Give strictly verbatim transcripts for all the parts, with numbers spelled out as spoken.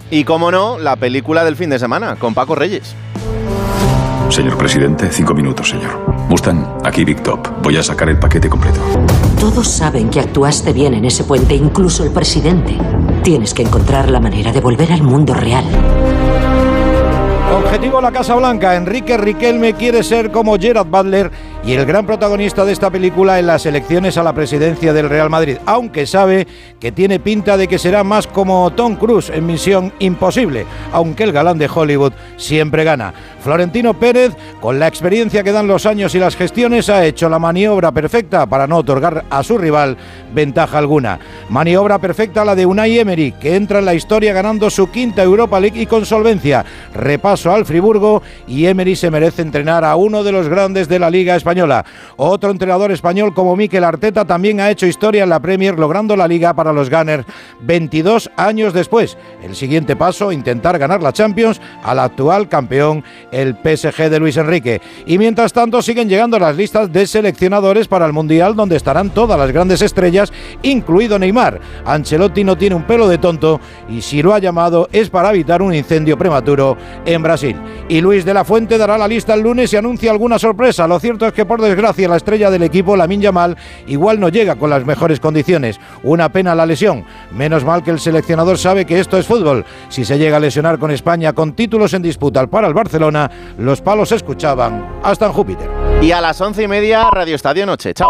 Y cómo no, la película del fin de semana, con Paco Reyes. Señor presidente, cinco minutos, señor. Mustang, aquí Big Top. Voy a sacar el paquete completo. Todos saben que actuaste bien en ese puente, incluso el presidente. Tienes que encontrar la manera de volver al mundo real. Objetivo la Casa Blanca. Enrique Riquelme quiere ser como Gerard Butler y el gran protagonista de esta película en las elecciones a la presidencia del Real Madrid, aunque sabe que tiene pinta de que será más como Tom Cruise en Misión Imposible, aunque el galán de Hollywood siempre gana. Florentino Pérez, con la experiencia que dan los años y las gestiones, ha hecho la maniobra perfecta para no otorgar a su rival ventaja alguna. Maniobra perfecta la de Unai Emery, que entra en la historia ganando su quinta Europa League y con solvencia. Repaso al Friburgo y Emery se merece entrenar a uno de los grandes de la Liga Española. Otro entrenador español como Mikel Arteta también ha hecho historia en la Premier, logrando la Liga para los Gunners veintidós años después. El siguiente paso, intentar ganar la Champions al actual campeón, el P S G de Luis Enrique. Y mientras tanto siguen llegando las listas de seleccionadores para el Mundial, donde estarán todas las grandes estrellas, incluido Neymar. Ancelotti no tiene un pelo de tonto y si lo ha llamado es para evitar un incendio prematuro en Brasil. Y Luis de la Fuente dará la lista el lunes y anuncia alguna sorpresa. Lo cierto es que por desgracia la estrella del equipo, Lamine Yamal, igual no llega con las mejores condiciones. Una pena la lesión. Menos mal que el seleccionador sabe que esto es fútbol. Si se llega a lesionar con España con títulos en disputa para el Barcelona, los palos se escuchaban hasta en Júpiter. Y a las once y media, Radio Estadio Noche. Chao.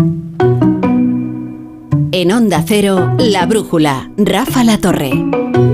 En Onda Cero, La Brújula, Rafa La Torre.